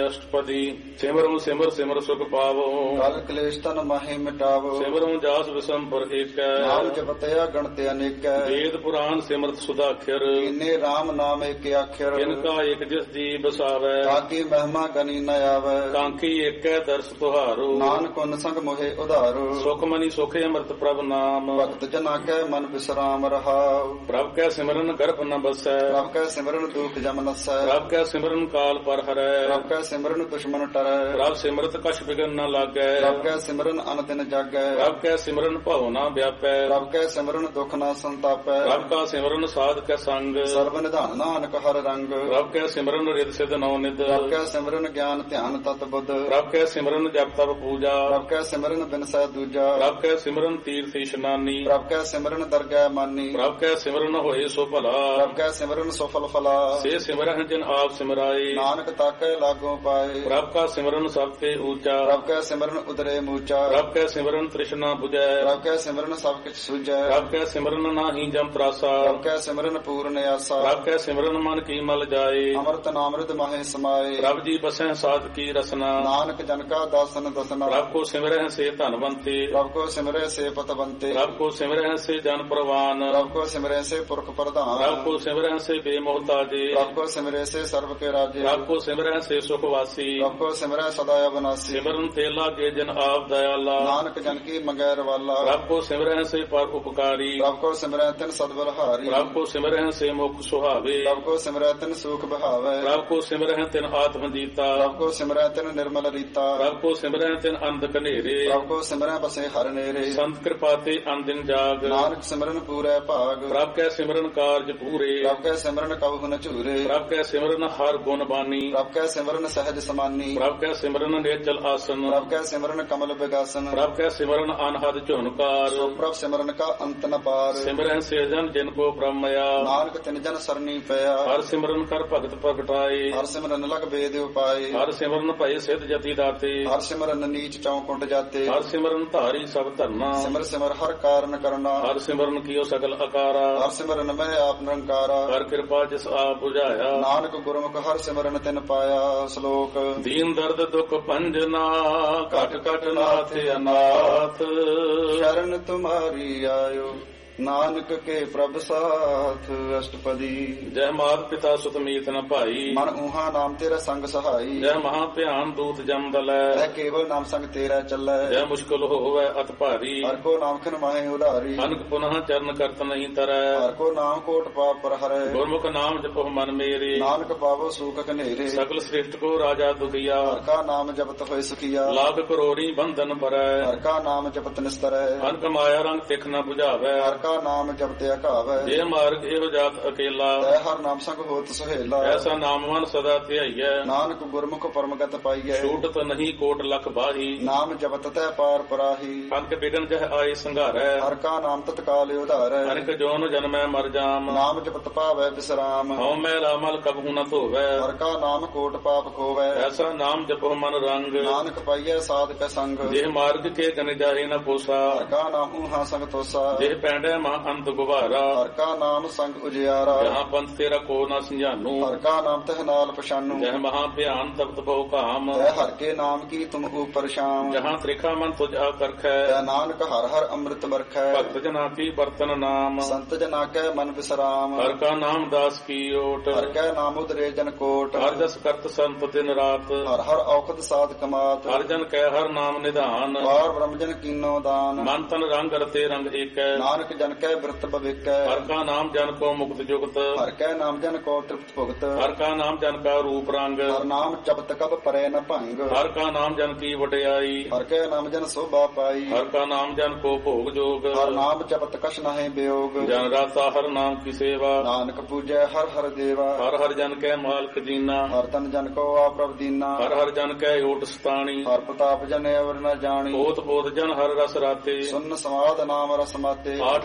ਅਸ਼ਟਪਦੀ। ਸਿਮਰੁ ਸਿਮਰ ਸਿਮਰ ਸੁਖ ਪਾਵੋ, ਕਲ ਕਲੇਸ਼ ਤਨ ਮਾਹੇ ਮਿਟਾਵੋ। ਸਿਮਰੁ ਜਾਸ ਵਿਸੰਪਰ ਏਕੈ, ਨਾਮ ਜਪਤਿਆ ਗਣਤ ਅਨੇਕੈ। ਵੇਦ ਪੁਰਾਨ ਸਿਮਰਤ ਸੁਦਾਖਰ, ਇਨੇ ਰਾਮ ਨਾਮ ਏਕ ਆਖਰ। ਇਨਕਾ ਇਕ ਜਿਸ ਜੀ ਬਸਾਵੈ, ਤਾਕੀ ਮਹਿਮਾ ਗਨੀ ਨ ਆਵੈ। ਕਾਂਖੀ ਏਕੈ ਦਰਸ ਤੁਹਾਰੋ, ਨਾਨਕ ਉਨ ਸੰਗ ਮੋਹਿ ਉਧਾਰੋ। ਸੁਖ ਮਨੀ ਸੁਖ ਅੰਮ੍ਰਿਤ ਪ੍ਰਭ ਨਾਮ, ਭਗਤ ਜਨਾ ਕੈ ਮਨ ਬਿਸਰਾਮ ਰਹਾਉ। ਪ੍ਰਭ ਕੈ ਸਿਮਰਨ ਗਰਭ ਨ ਬਸੈ, ਪ੍ਰਭ ਕੈ ਸਿਮਰਨ ਦੁਖ ਜਮ ਨਸੈ। ਪ੍ਰਭ ਕੈ ਸਿਮਰਨ ਕਾਲ ਪਰ ਹਰੈ, ਪ੍ਰਭ ਕੈ ਸਿਮਰਨ ਦੁਸ਼ਮਨ ਟਰੈ। ਪ੍ਰਭ ਸਿਮਰਤ ਕਛ ਬਿਗਨ ਨ ਲਾਗੈ, ਪ੍ਰਭ ਕੈ ਸਿਮਰਨ ਅਨ ਦਿਨ ਜਾਗੈ। ਪ੍ਰਭ ਕੈ ਸਿਮਰਨ ਭਉ ਨ ਵਿਆਪੈ, ਪ੍ਰਭ ਕੈ ਸਿਮਰਨ ਦੁਖ ਨ ਸੰਤਾਪੈ। ਪ੍ਰਭ ਕਾ ਸਿਮਰਨ ਸਾਧ ਕੈ ਸੰਗ, ਸਰਬ ਨਿਧਾਨ ਨਾਨਕ ਹਰ ਰੰਗ। ਪ੍ਰਭ ਕੈ ਸਿਮਰਨ ਰਿਦ ਸਿਧ ਨੌ ਨਿਧ, ਪ੍ਰਭ ਕੈ ਸਿਮਰਨ ਗਿਆਨ ਧਿਆਨ ਤਤ ਬੁੱਧ। ਪ੍ਰਭ ਕੈ ਸਿਮਰਨ ਜਪ ਤਪ ਪੂਜਾ, ਪ੍ਰਭ ਕੈ ਸਿਮਰਨ ਬਿਨਸੈ ਦੂਜਾ। ਪ੍ਰਭ ਕੈ ਸਿਮਰਨ ਤੀਰਥ ਇਸ਼ਨਾਨੀ, ਪ੍ਰਭ ਕੈ ਸਿਮਰਨ ਦਰਗਹਿ ਮਾਨੀ। ਪ੍ਰਭ ਕੈ ਸਿਮਰਨ ਹੋਏ ਸੋ ਭਲਾ, ਪ੍ਰਭ ਕੈ ਸਿਮਰਨ ਸੁਫਲ ਫਲਾ। ਸੇ ਸਿਮਰਨ ਜਿਨ ਆਪ ਸਿਮਰਾਏ, ਨਾਨਕ ਤਾਕੈ ਲਾਗੋ ਪਾਏ। ਪ੍ਰਭ ਕਾ ਸਿਮਰਨ ਸਭ ਤੇ ਊਚਾ, ਪ੍ਰਭ ਕੈ ਸਿਮਰਨ ਉਦਰੇ ਮੂਚਾ। ਪ੍ਰਭ ਕੈ ਸਿਮਰਨ ਤ੍ਰਿਸ਼ਨਾ 부ਜੈ, ਪ੍ਰਭ ਕੈ ਸਿਮਰਨ ਸਭ ਕਿਛ ਸੁਝੈ। ਪ੍ਰਭ ਕੈ ਸਿਮਰਨ ਨਾਹੀ ਜਮ ਤਰਾਸਾ, ਪ੍ਰਭ ਕੈ ਸਿਮਰਨ ਪੂਰਨ ਆਸਾ। ਪ੍ਰਭ ਕੈ ਸਿਮਰਨ ਮਨ ਕੀ ਮਲ ਜਾਏ, ਅੰਮ੍ਰਿਤ ਨਾਮ੍ਰਿਤ ਮਾਹੇ ਸਮਾਏ। ਪ੍ਰਭ ਜੀ ਬਸੈ ਸਾਧ ਕੀ ਰਸਨਾ, ਨਾਨਕ ਜਨ ਕਾ ਦਾਸਨ ਦਸਨਾ। ਪ੍ਰਭ ਕੋ ਸਿਮਰਹਿ ਸੇ ਧਨਵੰਤੇ, ਪ੍ਰਭ ਕੋ ਸਿਮਰੈ ਸੇ ਪਤਵੰਤੇ। ਪ੍ਰਭ ਕੋ ਸਿਮਰਹਿ ਸੇ ਜਨ ਪ੍ਰਵਾਨ, ਪ੍ਰਭ ਕੋ ਸਿਮਰੈ ਸੇ ਪੁਰਖ ਪ੍ਰਧਾਨ। ਪ੍ਰਭ ਕੋ ਸਿਮਰਹਿ ਸੇ ਬੇਮੋਹਤਾਜੇ, ਪ੍ਰਭ ਕੋ ਸਿਮਰੈ ਸੇ ਸਰਬ ਕੇ ਰਾਜੇ। ਪ੍ਰਭ ਕੋ ਸਿਮਰਹਿ ਸੇ ਸੁਖ ਵਾਸੀ, ਪ੍ਰਭ ਕੋ ਸਿਮਰੈ ਸਦਾ ਅਬਨਾਸੀ। ਸਿਮਰਨ ਤੇ ਲਾਗੇ ਜਨ ਆਪ ਦਇਆਲਾ, ਨਾਨਕ ਜਨ ਕੀ ਮੰਗੈ ਰਵਾਲਾ। ਪ੍ਰਭ ਕੋ ਸਿਮਰਹਿ ਸੇ ਪਰ ਉਪਕਾਰੀ, ਪ੍ਰਭ ਕੋ ਸਿਮਰੈ ਤਿਨ ਸਦਬਲਹਾਰੀ। ਪ੍ਰਭ ਕੋ ਸਿਮਰਹਿ ਸੇ ਮੁਖ ਸੁਹਾਵੇ, ਪ੍ਰਭ ਕੋ ਸਿਮਰੈ ਤਿਨ ਸੂਖ ਬਹਾਵੈ। ਪ੍ਰਭ ਕੋ ਸਿਮਰਹਿ ਤਿਨ ਆਤਮ ਜੀਤਾ, ਪ੍ਰਭ ਕੋ ਸਿਮਰੈ ਤਿਨ ਨਿਰਮਲ ਰੀਤਾ। ਪ੍ਰਭ ਕੋ ਸਿਮਰਹਿ ਤਿਨ ਅੰਧ ਕਨੇਰੇ, ਪ੍ਰਭ ਕੋ ਸਿਮਰੈ ਬਸੇ ਹਰ ਨੇਰੇ। ਸੰਤ ਕਿਰਪਾ ਤੇ ਅੰਦਿਨ ਜਾਗ, ਨਾਨਕ ਸਿਮਰਨ ਪੂਰੈ ਭਾਗ। ਪ੍ਰਭ ਕੈ ਸਿਮਰਨ ਕਾਰਜ ਪੂਰੇ, ਪ੍ਰਭ ਕੈ ਸਿਮਰਨ ਕਬਹੁ ਨ ਝੂਰੇ। ਪ੍ਰਭ ਕੈ ਸਿਮਰਨ ਹਰ ਗੁਣ ਬਾਨੀ, ਪ੍ਰਭ ਕੈ ਸਿਮਰਨ ਸਹਿਜ ਸਮਾਨੀ। ਪ੍ਰਭ ਕੈ ਸਿਮਰਨ ਨਿਰਜਲ ਆਸਨ, ਪ੍ਰਭ ਕੈ ਸਿਮਰਨ ਕਮਲ ਬਿਗਾਸਨ। ਪ੍ਰਭ ਕੈ ਸਿਮਰਨ ਅਨਹਦ ਝੁਨਕਾਰ, ਸੋ ਪ੍ਰਭ ਸਿਮਰਨ ਕਾ ਅੰਤ ਨ ਪਾਰ। ਸਿਮਰਹਿ ਸੇ ਜਨ ਜਿਨ ਕੋ ਬ੍ਰਹਮਇਆ, ਨਾਨਕ ਤਿਨ ਜਨ ਸਰਨੀ ਪਿਆ। ਹਰ ਸਿਮਰਨ ਕਰ ਭਗਤ ਪ੍ਰਗਟਾਏ, ਹਰ ਸਿਮਰਨ ਲਗ ਬੇਦ ਉਪਾਏ। ਹਰ ਸਿਮਰਨ ਭਏ ਸਿਧ ਜਤੀ ਦਾਤੇ, ਹਰ ਸਿਮਰਨ ਨੀਚ ਚੌਕੁੰਟ ਜਾਤੇ। ਹਰ ਸਿਮਰਨ ਧਾਰੀ ਸਭ ਧਰਨਾ, ਸਿਮਰ ਸਿਮਰ ਹਰ ਕਾਰਨ ਕਰਨਾ। ਹਰ ਸਿਮਰਨ ਕੀਓ ਸਗਲ ਅਕਾਰਾ, ਹਰ ਸਿਮਰਨ ਮੈਂ ਆਪ ਨਿਰੰਕਾਰਾ। ਹਰ ਕਿਰਪਾ ਜਿਸ ਆਪ ਬੁਝਾਇਆ, ਨਾਨਕ ਗੁਰਮੁਖ ਹਰ ਸਿਮਰਨ ਤਿਨ ਪਾਇਆ। ਸ਼ਲੋਕ ਦੀਨ ਦਰਦ ਦੁਖ ਭੰਜਨਾ, ਘਟ ਘਟ ਨਾਥ ਅਨਾਥ। ਸ਼ਰਨ ਤੁਮਾਰੀ ਆਇਓ, ਨਾਨਕ ਕੇ ਪ੍ਰਭ ਸਾਥ। ਅਸ਼ਟਪਦੀ। ਜੈ ਮਾਤ ਪਿਤਾ ਸੁਤ ਮੀਤ ਨ ਭਾਈ, ਮਨ ਊਹਾ ਨਾਮ ਤੇਰਾ ਸੰਗ ਸਹਾਈ। ਜੈ ਮਹਾ ਭਿਆਨ ਦੂਤ ਜਮ ਦਲੈ, ਤੈ ਕੇਵਲ ਨਾਮ ਸੰਗ ਤੇਰਾ ਚੱਲੈ। ਜੈ ਮੁਸ਼ਕਲ ਹੋਵੈ ਅਤ ਭਾਰੀ, ਹਰ ਕੋ ਨਾਮ ਖਿਨ ਮਾਹੇ ਉਧਾਰੀ। ਅਨਕ ਪੁਨః ਚਰਨ ਕਰਤ ਨਹੀਂ ਤਰੈ, ਹਰ ਕੋ ਨਾਮ ਕੋਟ ਪਾਪ ਪਰ ਹਰੈ। ਗੁਰਮੁਖ ਨਾਮ ਜਪੋ ਮਨ ਮੇਰੇ, ਨਾਨਕ ਪਾਵੋ ਸੂਖ ਕਨੇਰੇ। ਸਗਲ ਸ੍ਰਿਸ਼ਟ ਕੋ ਰਾਜਾ ਦੁਖੀਆ, ਹਰ ਕਾ ਨਾਮ ਜਪਤ ਹੋਏ ਸੁਖੀਆ। ਲਾਗ ਕਰੋੜੀ ਬੰਧਨ ਪਰੈ, ਹਰ ਕਾ ਨਾਮ ਜਪਤ ਨਿਸਤਰੈ। ਅਨਕ ਮਾਇਆ ਰੰਗ ਤਿਖ ਨ 부ਝਾਵੈ, ਹਰ ਕਾ ਨਾਮ ਜਪਤ ਅਘਾਵੈ। ਜੇ ਮਾਰਗ ਇਹੋ ਜਾਤ ਅਕੇਲਾ, ਤੈ ਹਰ ਨਾਮ ਸੰਗ ਹੋਤ ਸੁਹੇਲਾ। ਐਸਾ ਨਾਮ ਮਨ ਸਦਾ ਧਿਆਈਐ, ਨਾਨਕ ਗੁਰਮੁਖ ਪਰਮਗਤ ਪਾਈਐ। ਛੂਟਤ ਨਹੀਂ ਕੋਟ ਲਖ ਬਾਹੀ, ਨਾਮ ਜਪਤ ਤੈ ਪਾਰ ਪਰਾਹੀ। ਅਨਕ ਬਿਗਨ ਜਹ ਆਏ ਸੰਘਾਰੈ, ਹਰ ਕਾ ਨਾਮ ਤਤਕਾਲ ਉਧਾਰੈ। ਅਨਕ ਜੋਨ ਜਨਮੈ ਮਰ ਜਾਮ, ਨਾਮ ਜਪਤ ਪਾਵੈ ਬਿਸਰਾਮ। ਹਉ ਮੈਲਾ ਮਲ ਕਬਹੂ ਨ ਧੋਵੈ, ਹਰ ਕਾ ਨਾਮ ਕੋਟ ਪਾਪ ਖੋਵੈ। ਐਸਾ ਨਾਮ ਜਪੋ ਮਨ ਰੰਗ, ਨਾਨਕ ਪਾਈਐ ਸਾਧਕ ਸੰਗ। ਜੇ ਮਾਰਗ ਕੇ ਗਨ ਜਾਏ ਨ ਪੋਸਾ, ਹਰ ਕਾ ਨਾਮ ਊਹਾ ਸੰਗ ਤੋਸਾ। ਜੇ ਪੈਂਡੈ ਮਾ ਅੰਤ ਗੁਬਾਰਾ, ਹਰ ਕਾ ਨਾਮ ਸੰਗ ਉਜਿਆਰਾ। ਜਹਾਂ ਪੰਥ ਤੇਰਾ ਕੋ ਨ ਸੰਝਾਨੂ, ਹਰ ਕਾ ਨਾਮ ਤਹ ਨਾਲ ਪਛਾਨੂ। ਜਹ ਮਹਾ ਭਿਆਨ ਤਪਤ ਬਹੁ ਕਾਮ, ਤੈ ਹਰ ਕੇ ਨਾਮ ਕੀ ਤੁਮ ਉਪਰ ਸ਼ਾਮ। ਜਹਾਂ ਤ੍ਰਿਖਾ ਮਨ ਤੁਝ ਆਕਰਖੈ, ਤੈ ਨਾਨਕ ਹਰ ਹਰ ਅੰਮ੍ਰਿਤ ਬਰਖੈ। ਭਗਤ ਜਨਾ ਕੀ ਬਰਤਨ ਨਾਮ, ਸੰਤ ਜਨਾ ਕੈ ਮਨ ਵਿਸਰਾਮ। ਹਰ ਕਾ ਨਾਮ ਦਾਸ ਕੀ ਓਟ, ਹਰ ਕੈ ਨਾਮ ਉਦਰੇ ਜਨ ਕੋਟ। ਹਰ ਜਸ ਕਰਤ ਸੰਤ ਦਿਨ ਰਾਤ, ਹਰ ਹਰ ਔਖਦ ਸਾਧ ਕਮਾਤ। ਹਰ ਜਨ ਕੈ ਹਰ ਨਾਮ ਨਿਧਾਨ, ਪਾਰ ਬ੍ਰਹਮ ਜਨ ਕੀਨੋ ਦਾਨ। ਮਨ ਤਨ ਰੰਗ ਰਤੇ ਰੰਗ ਏਕੈ, ਨਾਨਕ ਜਨ ਕੈ ਬਿਰਤ ਭਵਿਕੈ। ਹਰ ਕਾ ਨਾਮ ਜਨ ਕੋ ਮੁਕਤ ਜੁਗਤ, ਹਰ ਕੈ ਨਾਮ ਜਨ ਕੋ ਤ੍ਰਿਪਤ ਭੁਗਤ। ਹਰ ਕਾ ਨਾਮ ਜਨ ਕਾ ਰੂਪ ਰੰਗ, ਹਰ ਨਾਮ ਜਪਤ ਕਬ ਪਰੈ ਨ ਭੰਗ। ਹਰ ਕਾ ਨਾਮ ਜਨ ਕੀ ਵਡਿਆਈ, ਹਰ ਕੈ ਨਾਮ ਜਨ ਸੋਭਾ ਪਾਈ। ਹਰ ਕਾ ਨਾਮ ਜਨ ਕੋ ਭੋਗ ਜੋਗ, ਹਰ ਨਾਮ ਜਪਤ ਕਛ ਨਾਹਿ ਬਿਯੋਗ। ਜਨ ਰਾਤਾ ਹਰ ਨਾਮ ਕੀ ਸੇਵਾ, ਨਾਨਕ ਪੂਜੈ ਹਰ ਹਰ ਦੇਵਾ। ਹਰ ਹਰ ਜਨ ਕੈ ਮਾਲਕ ਜੀਨਾ, ਹਰ ਤਨ ਜਨ ਕੋ ਆਪ੍ਰਭ ਦੀਨਾ। ਹਰ ਹਰ ਜਨ ਕੈ ਓਟ ਸਤਾਣੀ, ਹਰ ਪ੍ਰਤਾਪ ਜਨ ਅਵਰ ਨ ਜਾਣੀ। ਪੋਤ ਪੋਤ ਜਨ ਹਰ ਰਸ ਰਾਤੇ, ਸੁਨ ਸਮਾਦ ਨਾਮ ਰਸ ਮਾਤੇ। ਆਠ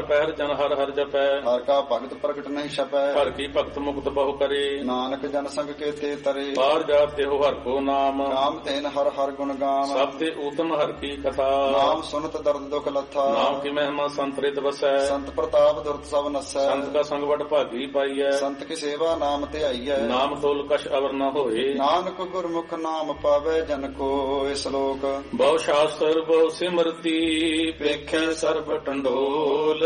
ਪਹਿਰ ਜਨ ਹਰ ਹਰ ਜਪੈ ਹਰ ਕਾ ਭਗਤ ਪ੍ਰਗਟ ਨਹੀਂ ਛਪੈ ਹਰ ਕੀ ਭਗਤ ਮੁਕਤ ਬਹੁ ਕਰੇ ਨਾਨਕ ਜਨ ਸੰਗ ਕੇ ਤੇ ਤਰੇ ਬਾਹਰ ਜਾਤੇ ਹੋ ਹਰ ਕੋ ਨਾਮ ਨਾਮ ਤੇਨ ਹਰ ਹਰ ਗੁਣ ਗਾਮ ਸਭ ਤੇ ਊਤਮ ਹਰ ਕੀ ਕਥਾ ਨਾਮ ਸੁਨਤ ਦਰਦ ਦੁਖ ਲੱਥਾ ਨਾਮ ਕੀ ਮਹਿਮਾ ਸੰਤਰਿਤ ਵਸੈ ਸੰਤ ਪ੍ਰਤਾਪ ਦੁਰਤ ਸਭ ਨਸੈ ਸੰਤ ਕਾ ਸੰਗ ਵਡ ਭਾਗੀ ਪਾਈਐ ਸੰਤ ਕੀ ਸੇਵਾ ਨਾਮ ਤੇ ਆਈਐ ਨਾਮ ਤੋਲ ਕਛ ਅਵਰ ਨ ਹੋਏ ਨਾਨਕ ਗੁਰਮੁਖ ਨਾਮ ਪਾਵੇ ਜਨ ਕੋ ਇਸ ਲੋਕ ਬਹੁ ਸ਼ਾਸਤਰ ਬਹੁ ਸਿਮਰਤੀ ਵੇਖੈ ਸਰਬ ਟੰਡੋਲ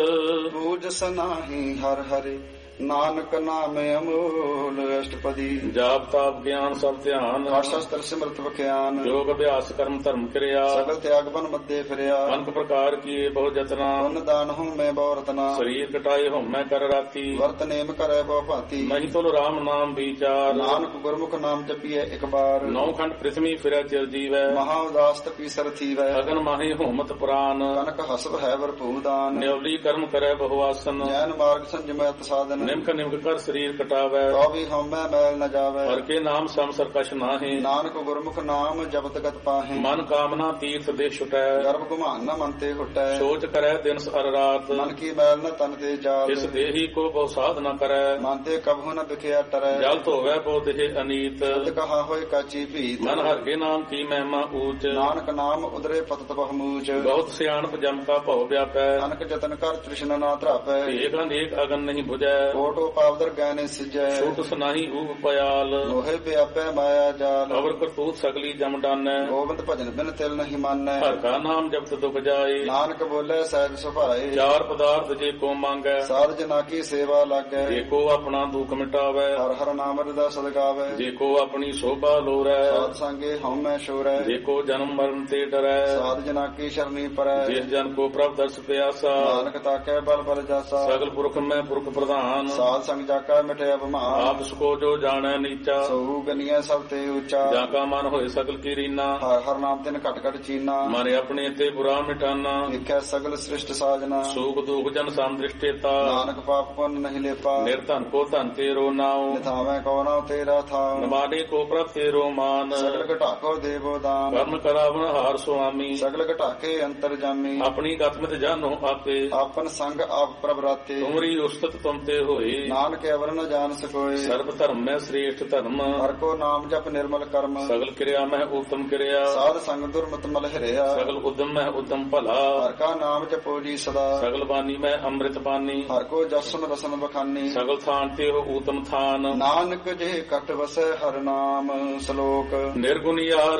ਪੂਜ ਸਨਾਹੀ ਹਰ ਹਰਿ ਨਾਨਕ ਨਾਮ ਅਮੋਲ ਅਸ਼ਟਪਦੀ ਜਾਪ ਤਾਪ ਗਿਆਨ ਸਭ ਧਿਆਨ ਸ਼ਸਤਰ ਸਿਮਰਤ ਵਿਖਿਆਨ ਯੋਗ ਅਭਿਆਸ ਕਰਮ ਧਰਮ ਕਿਰਿਆ ਸਗਲ ਤਿਆਗ ਬਨ ਮੱਦੇ ਫਿਰਿਆ ਅਨਕ ਪ੍ਰਕਾਰ ਕੀਏ ਬਹੁ ਜਤਨਾ ਪੁੰਨ ਦਾਨ ਹਉ ਮੈਂ ਬਹੁ ਰਤਨਾ ਸਰੀਰ ਕਟਾਏ ਹਉਮੈ ਕਰ ਰਾਤੀ ਵਰਤ ਨੇਮ ਕਰੈ ਬਹੁ ਭਾਂਤੀ ਨਹੀਂ ਤੁਲ ਰਾਮ ਨਾਮ ਵਿਚਾਰ ਨਾਨਕ ਗੁਰਮੁਖ ਨਾਮ ਜਪੀਐ ਇੱਕ ਬਾਰ ਨੌ ਖੰਡ ਪ੍ਰਿਥਵੀ ਫਿਰੈ ਚਿਰ ਜੀਵੈ ਮਹਾ ਉਦਾਸ ਤਪੀ ਸਰ ਥੀਵੈ ਅਗਨ ਮਾਹੇ ਹੋਮਤ ਪ੍ਰਾਨ ਕਨਕ ਹਸਬ ਹੈ ਵਰਪੂ ਦਾਨ ਨਿਉਲੀ ਕਰਮ ਕਰੈ ਬਹੁ ਆਸਨ ਜੈਨ ਮਾਰਗ ਸੰਜਮੈ ਸਾਧਨ ਨਿਮਕ ਨਿਮਕ ਕਰ ਸਰੀਰ ਕਟਾਵੈ ਤੋ ਵੀ ਹਉਮੈ ਮੈਲ ਨ ਜਾਵੈ ਹਰ ਕੇ ਨਾਮ ਸਮ ਸਰਕਸ਼ ਨਾਹੀ ਨਾਨਕ ਗੁਰਮੁਖ ਨਾਮ ਜਪਤ ਗਤ ਪਾਹੇ ਮਨ ਕਾਮਨਾ ਤੀਰਥ ਦੇ ਛੁਟੈ ਗਰਭ ਘੁਮਾਨ ਨ ਮਨ ਤੇ ਹੁਟੈ ਸੋਚ ਕਰੈ ਦਿਨ ਸਰ ਰਾਤ ਮਨ ਕੀ ਮੈਲ ਨ ਤਨ ਤੇ ਜਾਲ ਇਸ ਦੇਹੀ ਕੋ ਬਹੁ ਸਾਧ ਨ ਕਰੈ ਮਨ ਤੇ ਕਬਹੁ ਨ ਵਿਖਿਆ ਟਰੈ ਜਲ ਧੋਵੈ ਬਹੁ ਦੇਹ ਅਨੀਤ ਤਦ ਕਹਾ ਹੋਏ ਕਾਚੀ ਭੀਤ ਮਨ ਹਰ ਕੇ ਨਾਮ ਕੀ ਮਹਿਮਾ ਊਚ ਨਾਨਕ ਨਾਮ ਉਦਰੇ ਪਤਤ ਬਹੁਮੂਚ ਬਹੁਤ ਸਿਆਣਪ ਜਮ ਕਾ ਭਉ ਵਿਆਪੈ ਅਨਕ ਜਤਨ ਕਰ ਤ੍ਰਿਸ਼ਨਾ ਨਾ ਧਰਾਪੈ ਏਕ ਅਨੇਕ ਅਗਨ ਨਹੀਂ 부ਜੈ ਕੋਟੋ ਪਾਵਦਰ ਗੈਨੇ ਸਿਜੈ ਛੁਟ ਸੁਨਾਹੀ ਊਪ ਪਿਆਲ ਲੋਹੇ ਵਿਆਪੈ ਮਾਇਆ ਜਾਲ ਅਵਰ ਕਰਤੂਤ ਸਗਲੀ ਜਮ ਡਾਨੈ ਗੋਬਿੰਦ ਭਜਨ ਬਿਨ ਤਿਲ ਨਹੀਂ ਮਾਨੈ ਹਰ ਕਾ ਨਾਮ ਜਪਤ ਦੁਖ ਜਾਏ ਨਾਨਕ ਬੋਲੇ ਸਹਿਜ ਸੁਭਾਏ ਚਾਰ ਪਦਾਰਥ ਜੇ ਕੋ ਮੰਗੈ ਸਾਧ ਜਨਾ ਕੀ ਸੇਵਾ ਲਾਗੈ ਜੇ ਕੋ ਆਪਣਾ ਦੁਖ ਮਿਟਾਵੈ ਹਰ ਹਰ ਨਾਮ ਰਦਾ ਸਦਗਾਵੈ ਜੇ ਕੋ ਆਪਣੀ ਸੋਭਾ ਲੋਰੈ ਸਾਧ ਸੰਗੇ ਹਉਮੈ ਸ਼ੋਰੈ ਜੇ ਕੋ ਜਨਮ ਮਰਨ ਤੇ ਡਰੈ ਸਾਧ ਜਨਾ ਕੀ ਸ਼ਰਨੀ ਪਰੈ ਜਿਸ ਜਨ ਕੋ ਪ੍ਰਭ ਦਰਸ ਪਿਆਸਾ ਨਾਨਕ ਤਾਕੈ ਬਲ ਬਲ ਜਾਸਾ ਸਗਲ ਪੁਰਖ ਮੈਂ ਪੁਰਖ ਪ੍ਰਧਾਨ ਸਾਧ ਸੰਗ ਜਾਕਾ ਮਿਟਿਆ ਬਿਮਾਰ ਆਪ ਸਕੋ ਜੋ ਜਾਣੈ ਨੀਚਾ ਸੋ ਗਨੀਐ ਸਭ ਤੇ ਉੱਚਾ ਜਾਂ ਕਾ ਮਨ ਹੋਏ ਸਗਲ ਕੀ ਰੀਨਾ ਹਰ ਹਰ ਨਾਮ ਤਿਨ ਘਟ ਘਟ ਚੀਨਾ ਮਨ ਆਪਣੇ ਤੇ ਬੁਰਾ ਮਿਟਾਨਾ ਦੇਖੈ ਸਗਲ ਸ੍ਰਿਸ਼ਟ ਸਾਜਨਾ ਸੂਖ ਦੁਖ ਜਨ ਸੰਦ੍ਰਿਸ਼ਟੇਤਾ ਨਾਨਕ ਪਾਪ ਪੁੰਨ ਨਹੀਂ ਲੇਪਾ ਨਿਰਧਨ ਕੋ ਧਨ ਤੇਰੋ ਨਾਉ ਨਿਥਾਵੈ ਕੋ ਨਾਉ ਤੇਰਾ ਥਾਉ ਨਮਾਡੇ ਕੋ ਪ੍ਰਭ ਤੇਰੋ ਮਾਨ ਸਗਲ ਘਟਾਕੋ ਦੇਵੋ ਦਾਨ ਕਰਮ ਕਰਾਵਨ ਹਾਰ ਸੁਆਮੀ ਸਗਲ ਘਟਾਕੇ ਅੰਤਰ ਜਾਮੀ ਆਪਣੀ ਗਤਮਿਤ ਜਾਨੋ ਆਪੇ ਆਪਨ ਸੰਗ ਆਪ ਪ੍ਰਭ ਰਾਤੇ ਤੁਮਰੀ ਉਸਤਤ ਤੁਮ ਤੇ ਹੋਏ ਨਾਨਕ ਅਵਰ ਨ ਜਾਣ ਸਕੋਏ ਸਰਬ ਧਰਮ ਮੈਂ ਸ੍ਰੇਸ਼ਟ ਧਰਮ ਹਰ ਕੋ ਨਾਮ ਜਪ ਨਿਰਮਲ ਕਰਮ ਸਗਲ ਕਿਰਿਆ ਮੈਂ ਉਤਮ ਕਿਰਿਆ ਸਾਧ ਸੰਗ ਦੁਰਮਤ ਮਲ ਹਿਰਿਆ ਸਗਲ ਉਦਮ ਮੈਂ ਉਦਮ ਭਲਾ ਹਰ ਕਾ ਨਾਮ ਜਪੋ ਜੀ ਸਦਾ ਸਗਲ ਬਾਣੀ ਮੈਂ ਅੰਮ੍ਰਿਤ ਪਾਨੀ ਹਰ ਕੋ ਜਸਨ ਰਸਨ ਬਖਾਨੀ ਸਗਲ ਥਾਨ ਤੇ ਹੋ ਊਤਮ ਥਾਨ ਨਾਨਕ ਜੇ ਕਟ ਵਸੈ ਹਰ ਨਾਮ ਸ਼ਲੋਕ ਨਿਰਗੁਣ ਯਾਰ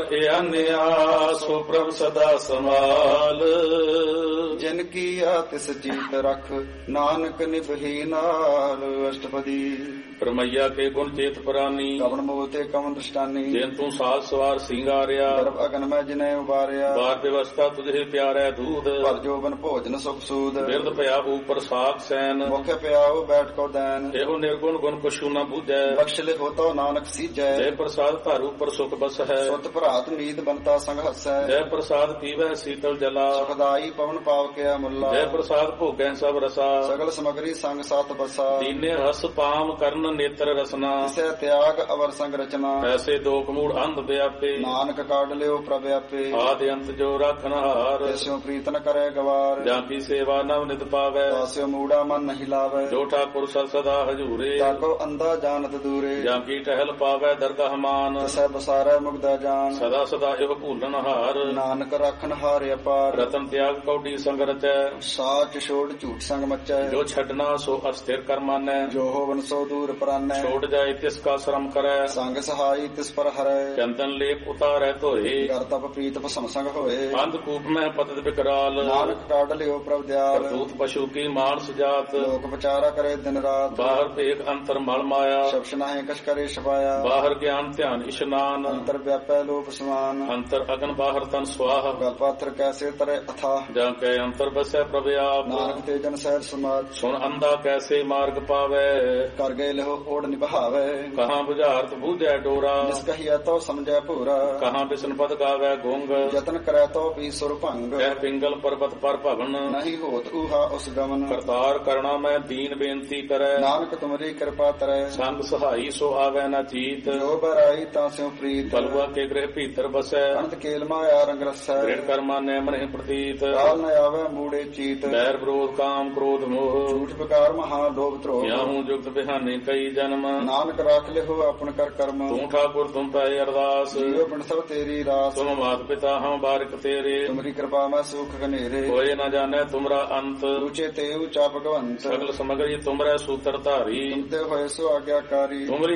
ਇਆਨਿਆ ਸੋ ਪ੍ਰਭ ਸਦਾ ਸਮਾਲ ਜਿਨ ਕੀਆ ਤਿਸ ਜੀਤ ਰਖ ਨਾਨਕ ਨਿਭੀ ਨਾਲ ਅਸ਼ਟਪਦੀ ਪਰਮਈਆ ਕੇ ਗੁਣ ਚੇਤ ਪ੍ਰਾਨੀ ਕਵਨ ਮੋਹ ਤੇ ਕਵਨ ਦ੍ਰਿਸ਼ਟਾਨੀ ਜਿਨ ਤੂੰ ਸਾਜ ਸਵਾਰ ਸਿੰਗਾਰਿਆ ਗਰਭ ਅਗਨ ਮੈਂ ਜਿਨੇ ਉਬਾਰਿਆ ਬਾਰ ਵਿਵਸਥਾ ਤੁਝੇ ਪਿਆਰੈ ਦੂਧ ਭਰ ਜੋਬਨ ਭੋਜਨ ਸੁਖ ਸੂਦ ਬਿਰਦ ਪਿਆ ਉਪਰ ਸਾਖ ਸੈਨ ਮੁਖ ਪਿਆਉ ਬੈਠ ਕੋ ਦੈਨ ਇਹੋ ਨਿਰਗੁਣ ਗੁਣ ਕੁਛੂ ਨ ਬੂਝੈ ਬਖਸ਼ ਲੇ ਹੋਤੋ ਨਾਨਕ ਸੀਜੈ ਜੈ ਪ੍ਰਸਾਦ ਧਰ ਉਪਰ ਸੁਖ ਬਸ ਹੈ ਸੁਤ ਭਰਾਤ ਨੀਤ ਬੰਤਾ ਸੰਗ ਹਸੈ ਜੈ ਪ੍ਰਸਾਦ ਪੀਵੈ ਸੀਤਲ ਜਲਾ ਸੁਖਦਾਈ ਪਵਨ ਪਾਵ ਕਿਆ ਮੁੱਲਾ ਜੈ ਪ੍ਰਸਾਦ ਭੋਗੈ ਸਭ ਰਸਾ ਸਗਲ ਸਮਗਰੀ ਸੰਗ ਸਾਤ ਬਸਾ ਦੀਨੇ ਰਸ ਪਾਮ ਕਰਨ ਨੇਤਰ ਰਸਨਾ ਇਸੈ ਤਿਆਗ ਅਵਰ ਸੰਗ ਰਚਨਾ ਐਸੇ ਦੋਖ ਮੂੜ ਅੰਧ ਵਿਆਪੇ ਨਾਨਕ ਕਾਢ ਲਿਓ ਪ੍ਰਭ ਆਪੇ ਆਦਿ ਅੰਤ ਜੋ ਰੱਖਨ ਹਾਰ ਤਿਸਿਓ ਪ੍ਰੀਤ ਨ ਕਰੇ ਗਵਾਰ ਜਾਂ ਕੀ ਸੇਵਾ ਨਵ ਨਿਤ ਪਾਵੈ ਤਾਸਿਓ ਮੂੜਾ ਮਨ ਨਹੀਂ ਲਾਵੈ ਜੋ ਠਾਕੁਰ ਸਦ ਸਦਾ ਹਜੂਰੇ ਤਾਕੋ ਅੰਧਾ ਜਾਣਤ ਦੂਰੇ ਜਾਂ ਕੀ ਟਹਿਲ ਪਾਵੈ ਦਰਗਾਹ ਮਾਨ ਤਸੈ ਬਸਾਰੈ ਮੁਗਦਾ ਜਾਨ ਸਦਾ ਸਦਾ ਇਹੋ ਭੂਲਨ ਹਾਰ ਨਾਨਕ ਰਾਖਨ ਹਾਰ ਅਪਾਰ ਰਤਨ ਤਿਆਗ ਕੌਡੀ ਸੰਗ ਰਚੈ ਸਾਚ ਛੋੜ ਝੂਠ ਸੰਗ ਮਚੈ ਜੋ ਛੱਡਣਾ ਸੋ ਅਸਥਿਰ ਕਰ ਮਾਨੈ ਜੋ ਹੋਵਨ ਸੋ ਦੂਰ ਪਰਾਨੈ ਛੋੜ ਜਾਏ ਤਿਸ ਕਾ ਸ਼ਰਮ ਕਰੈ ਸੰਗ ਸਹਾਈ ਤਿਸ ਪਰ ਹਰੈ ਚੰਦਨ ਲੇਪ ਉਤਾਰੈ ਧੋਏ ਕਰ ਤਪ ਪ੍ਰੀਤ ਭਸਮ ਸੰਗ ਹੋਏ ਅੰਧ ਕੂਪ ਮੈਂ ਪਤਿਤ ਬਿਕਰਾਲ ਨਾਨਕ ਕਾਢ ਲਿਓ ਪ੍ਰਭ ਦਿਆਲ ਕਰਤੂਤ ਪਸ਼ੂ ਕੀ ਮਾਨਸ ਜਾਤ ਲੋਕ ਵਿਚਾਰਾ ਕਰੇ ਦਿਨ ਰਾਤ ਬਾਹਰ ਭੇਖ ਅੰਤਰ ਮਲ ਮਾਇਆ ਸ਼ਬਸ਼ ਨਾਹੇ ਕਛ ਕਰੇ ਛਪਾਇਆ ਬਾਹਰ ਗਿਆਨ ਧਿਆਨ ਇਸ਼ਨਾਨ ਅੰਤਰ ਵਿਆਪੈ ਲੋਪ ਸਮਾਨ ਅੰਤਰ ਅਗਨ ਬਾਹਰ ਤਨ ਸਵਾਹ ਗਲ ਪਾਥਰ ਕੈਸੇ ਤਰੇ ਅਥਾ ਜਾਂ ਕੈ ਅੰਤਰ ਬਸੈ ਪ੍ਰਭ ਆਪ ਨਾਨਕ ਤੇ ਜਨ ਸਹਿਜ ਸਮਾਜ ਸੁਣ ਅੰਧਾ ਕੈਸੇ ਮਾਰ ਮਾਰਗ ਪਾਵੇ। ਕਰ ਗਏ ਲਹੋ ਓੜ ਨਿਭਾਵੇ ਕਹਾਂ ਬੁਝਾਰਤ ਬੂਝੈ ਡੋਰਾ। ਜਿਸ ਕਹੀਐ ਤੋ ਸਮਝੈ ਭੂਰਾ ਕਹਾਂ ਬਿਸ਼ਨ ਪਦ ਗਾਵੇ ਗੁੰਗ। ਯਤਨ ਕਰੈ ਤੋ ਵੀ ਸੁਰ ਭੰਗ ਕਹਿ ਪਿੰਗਲ ਪਰਬਤ ਪਰ ਭਵਨ। ਨਹੀਂ ਹੋਤ ਊਹਾ ਉਸ ਗਮਨ ਕਰਤਾਰ ਕਰਣਾ ਮੈਂ ਦੀਨ ਬੇਨਤੀ ਕਰੈ। ਨਾਨਕ ਤੁਮਰੀ ਕਿਰਪਾ ਤਰੈ ਸੰਗ ਸਹਾਈ ਸੋ ਆਵੈ ਨਾ ਚੀਤ। ਜੋ ਬਰਾਈ ਤਾਂ ਸਿਉ ਪ੍ਰੀਤ ਬਲਵਾ ਕੇ ਗ੍ਰਹਿ ਭੀਤਰ ਬਸੈ। ਅੰਤ ਕੇਲ ਮਾਇਆ ਰੰਗ ਰਸੈ ਗ੍ਰਿਣ ਕਰਮਾ ਨੇ ਮਨਿ ਪ੍ਰਤੀਤ। ਕਾਲ ਨ ਆਵੈ ਮੂੜੇ ਚੀਤ ਬੈਰ ਵਿਰੋਧ ਕਾਮ ਕ੍ਰੋਧ ਮੋਹ। ਝੂਠ ਬਕਾਰ ਮਹਾ ਲੋਭ ਧਰੋਹ ਯਾਹੂ ਜੁਗਤ ਬਿਹਾਨੇ ਕਈ ਜਨਮ। ਨਾਨਕ ਰਾਖ ਲਿਹੋ ਆਪਨ ਕਰ ਕਰਮ ਤੂੰ ਠਾਕੁਰ ਤੁਮ ਪੈ ਅਰਦਾਸ। ਜੀਉ ਬਿਨ ਸਭ ਤੇਰੀ ਰਾਸ ਤੁਮ ਮਾਤ ਪਿਤਾ ਹਮ ਬਾਰਿਕ ਤੇਰੇ। ਤੁਮਰੀ ਕਿਰਪਾ ਮੈਂ ਸੁਖ ਘਨੇਰੇ ਹੋਏ ਨਾ ਜਾਣੈ ਤੁਮਰਾ ਅੰਤ। ਉੱਚੇ ਤੇ ਉੱਚਾ ਭਗਵੰਤ ਸਗਲ ਸਮਗਰੀ ਤੁਮਰੇ ਸੂਤਰ ਧਾਰੀ। ਤੁਮ ਤੇ ਹੋਏ ਸੋ ਆਗਿਆਕਾਰੀ ਤੁਮਰੀ